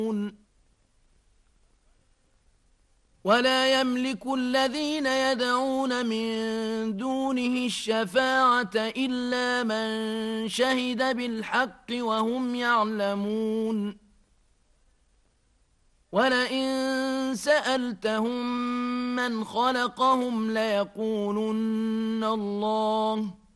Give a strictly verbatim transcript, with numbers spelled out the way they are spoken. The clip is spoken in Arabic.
ولا يملك الذين يدعون من دونه الشفاعة إلا من شهد بالحق وهم يعلمون ولئن سألتهم من خلقهم ليقولن الله